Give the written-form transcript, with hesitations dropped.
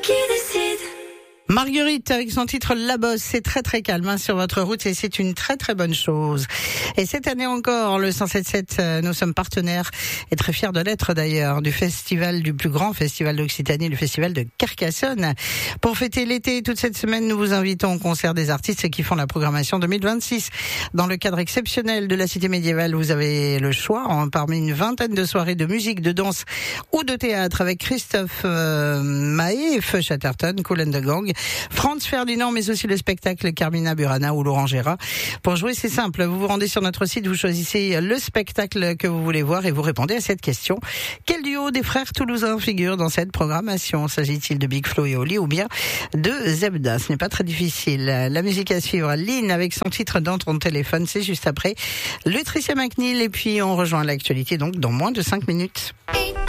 qui décide. Marguerite avec son titre La Bosse, c'est très très calme sur votre route et c'est une très très bonne chose. Et cette année encore, le 107.7, nous sommes partenaires et très fiers de l'être d'ailleurs du festival, du plus grand festival d'Occitanie, le festival de Carcassonne. Pour fêter l'été, toute cette semaine, nous vous invitons au concert des artistes qui font la programmation 2026. Dans le cadre exceptionnel de la Cité médiévale, vous avez le choix parmi une vingtaine de soirées de musique, de danse ou de théâtre avec Christophe Mahé, Feu Chatterton, Kool and the Gang, Franz Ferdinand, mais aussi le spectacle Carmina Burana ou Laurent Gérard. Pour jouer, c'est simple. Vous vous rendez sur notre site, vous choisissez le spectacle que vous voulez voir et vous répondez à cette question. Quel duo des frères toulousains figure dans cette programmation? S'agit-il de Big Flo et Oli ou bien de Zebda? Ce n'est pas très difficile. La musique à suivre, Lynn avec son titre Dans ton téléphone, c'est juste après. Tricia McNeil et puis on rejoint l'actualité donc dans moins de 5 minutes.